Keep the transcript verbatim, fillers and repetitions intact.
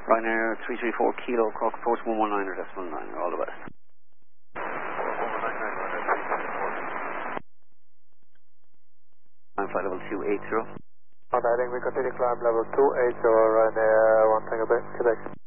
Ryanair three three four Kilo, Cork approach one one nine or decimal nine, all the best. I'm flight level two eight zero. On heading, we continue climb level two eight zero, Ryanair one Tango Bay, Quebec.